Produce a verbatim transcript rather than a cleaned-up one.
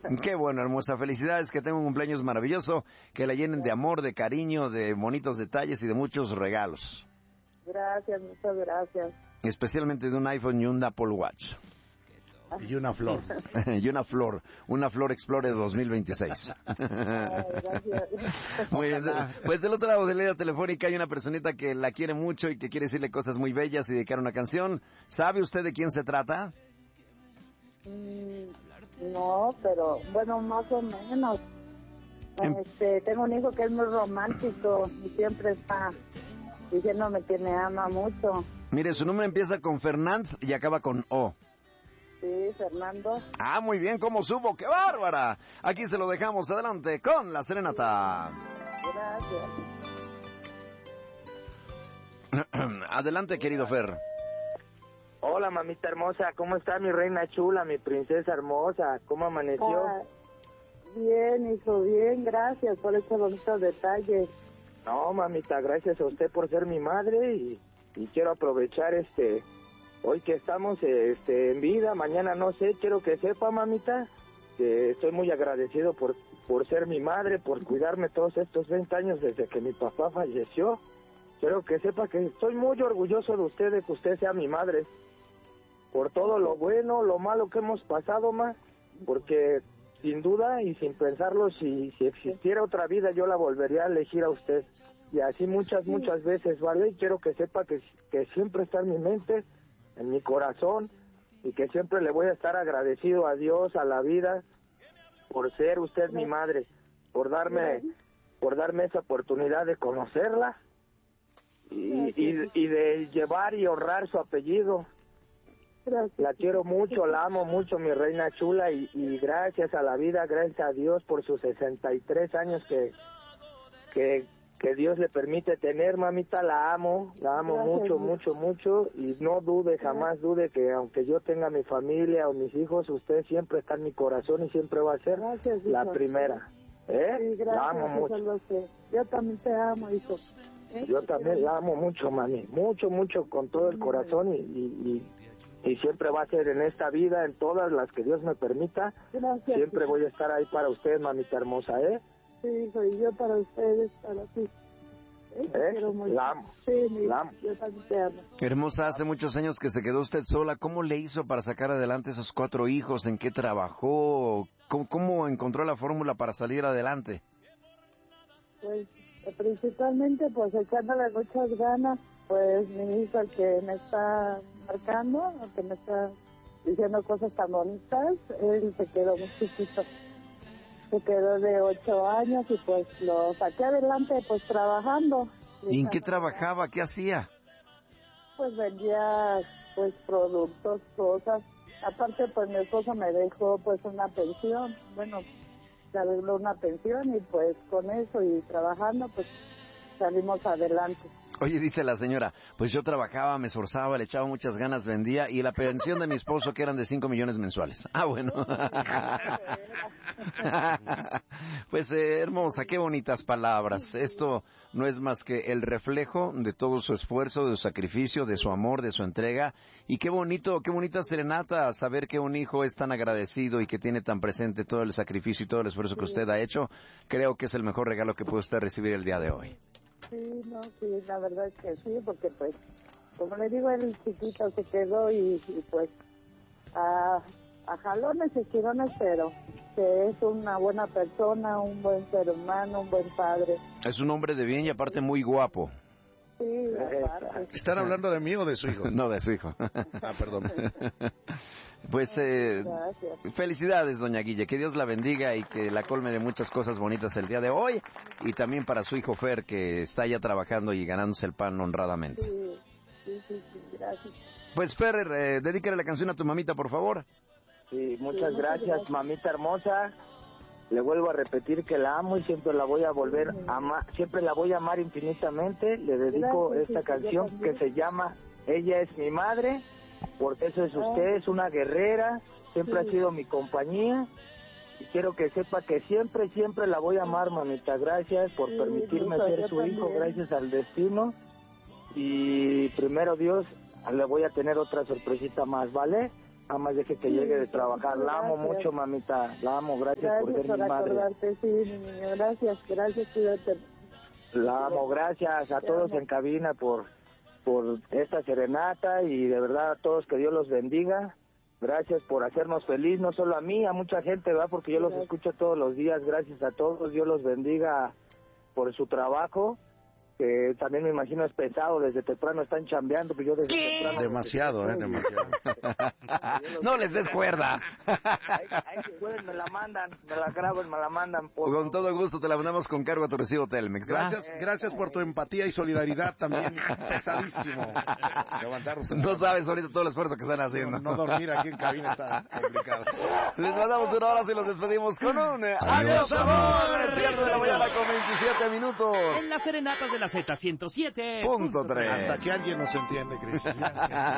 Qué bueno, hermosa. Felicidades, que tenga un cumpleaños maravilloso, que la llenen de amor, de cariño, de bonitos detalles y de muchos regalos. Gracias, muchas gracias. Especialmente de un iPhone y un Apple Watch. Y una flor. Y una flor, una Flor Explorer dos mil veintiséis. Ay, gracias. Muy bien, pues del otro lado de la línea telefónica hay una personita que la quiere mucho y que quiere decirle cosas muy bellas y dedicar una canción. ¿Sabe usted de quién se trata? Mm, no, pero bueno, más o menos. Este, tengo un hijo que es muy romántico y siempre está diciéndome que me ama mucho. Mire, su nombre empieza con Fernand y acaba con O. Sí, Fernando. Ah, muy bien, ¿cómo supo? ¡Qué bárbara! Aquí se lo dejamos, adelante con la serenata. Gracias. Adelante, querido Fer. Hola, mamita hermosa, ¿cómo está mi reina chula, mi princesa hermosa? ¿Cómo amaneció? Ah, bien, hijo, bien, gracias por estos bonitos detalles. No, mamita, gracias a usted por ser mi madre y, y quiero aprovechar este... Hoy que estamos este, en vida, mañana no sé, quiero que sepa, mamita, que estoy muy agradecido por, por ser mi madre, por cuidarme todos estos veinte años desde que mi papá falleció. Quiero que sepa que estoy muy orgulloso de usted, de que usted sea mi madre, por todo lo bueno, lo malo que hemos pasado, ma, porque sin duda y sin pensarlo, si, si existiera otra vida, yo la volvería a elegir a usted. Y así muchas, muchas veces, ¿vale? Y quiero que sepa que, que siempre está en mi mente, en mi corazón, y que siempre le voy a estar agradecido a Dios, a la vida, por ser usted mi madre, por darme por darme esa oportunidad de conocerla y, y, y de llevar y honrar su apellido. La quiero mucho, la amo mucho, mi reina chula, y, y gracias a la vida, gracias a Dios por sus sesenta y tres años que que que Dios le permite tener, mamita, la amo, la amo Gracias, mucho, Dios. mucho, mucho, y no dude, jamás dude que aunque yo tenga mi familia o mis hijos, usted siempre está en mi corazón y siempre va a ser Gracias, la hijo. primera, ¿eh? Sí, gracias, La amo eso mucho. lo sé. Yo también te amo, hijo. ¿Eh? Yo también la amo mucho, mami, mucho, mucho, con todo el corazón, y, y, y, y siempre va a ser en esta vida, en todas las que Dios me permita, Gracias, siempre hijo. voy a estar ahí para usted, mamita hermosa, ¿eh? Sí, hijo, y yo para ustedes, para ti. ¿Eh? Te ¿Eh? quiero mucho. La amo. Sí, mi La amo. Yo también te amo. Hermosa, hace muchos años que se quedó usted sola. ¿Cómo le hizo para sacar adelante esos cuatro hijos? ¿En qué trabajó? ¿Cómo, cómo encontró la fórmula para salir adelante? Pues principalmente pues echándole muchas ganas, pues mi hijo el que me está marcando, el que me está diciendo cosas tan bonitas, él se quedó muy chiquito, se quedó de ocho años y pues lo saqué adelante pues trabajando. ¿Y en qué trabajaba? ¿Qué hacía? Pues vendía pues productos, cosas, aparte pues mi esposo me dejó pues una pensión, bueno, se arregló una pensión y pues con eso y trabajando pues salimos adelante. Oye, dice la señora, pues yo trabajaba, me esforzaba, le echaba muchas ganas, vendía, y la pensión de mi esposo que eran de cinco millones mensuales. Ah, bueno. Pues eh, hermosa, qué bonitas palabras. Esto no es más que el reflejo de todo su esfuerzo, de su sacrificio, de su amor, de su entrega. Y qué bonito, qué bonita serenata saber que un hijo es tan agradecido y que tiene tan presente todo el sacrificio y todo el esfuerzo que usted ha hecho. Creo que es el mejor regalo que puede usted recibir el día de hoy. Sí, no, sí, la verdad es que sí, porque pues, como le digo, el chiquito se quedó y, y pues a, a jalones y tirones, pero que es una buena persona, un buen ser humano, un buen padre. Es un hombre de bien y aparte muy guapo. Sí, aparte. ¿Están hablando de mí o de su hijo? No, de su hijo. Ah, perdón. Pues eh, Gracias. felicidades, doña Guille, que Dios la bendiga y que la colme de muchas cosas bonitas el día de hoy, y también para su hijo Fer, que está ya trabajando y ganándose el pan honradamente. Sí, sí, sí, sí, gracias. Pues Fer, eh, dedícale la canción a tu mamita, por favor. Sí, muchas Sí, gracias, gracias. mamita hermosa. Le vuelvo a repetir que la amo y siempre la voy a volver a amar, siempre la voy a amar infinitamente. Le dedico Gracias, esta sí, yo canción también. que se llama Ella es mi madre, porque eso es usted, es una guerrera, siempre Sí. ha sido mi compañía. Y quiero que sepa que siempre, siempre la voy a amar, mamita. Gracias por Sí, permitirme hijo, ser yo su hijo, también. gracias al destino. Y primero Dios, le voy a tener otra sorpresita más, ¿vale? Nada más deje que llegue de trabajar. La amo mucho, mamita. La amo. Gracias, Gracias por ser por mi madre. acordarte, sí, mi niño. Gracias, gracias, cuídate. La amo. Gracias a todos en cabina por, por esta serenata y de verdad a todos que Dios los bendiga. Gracias por hacernos feliz, no solo a mí, a mucha gente, ¿verdad? Porque yo los escucho todos los días. Gracias a todos. Dios los bendiga por su trabajo, que también me imagino es pesado, desde temprano están chambeando, pero yo desde ¿Qué? temprano... Demasiado, eh, demasiado. No les des cuerda. Ay, ay, si pueden, me la mandan, me la graban, me la mandan. Por Con todo gusto te la mandamos con cargo a tu recibo Telmex. ¿va? Gracias, gracias por tu empatía y solidaridad también. Pesadísimo. Levantarnos. No sabes ahorita todo el esfuerzo que están haciendo. No, no dormir aquí en cabina está complicado. Les mandamos un abrazo y los despedimos con un eh, adiós, amor. Es viernes de la mañana con veintisiete minutos. En las serenatas de la Z ciento siete Punto tres. Hasta que alguien nos entiende, Cristian.